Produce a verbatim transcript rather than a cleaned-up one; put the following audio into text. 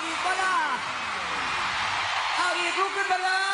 อีกก็ล่ะเอาอีกลุกขึ้นมาเลย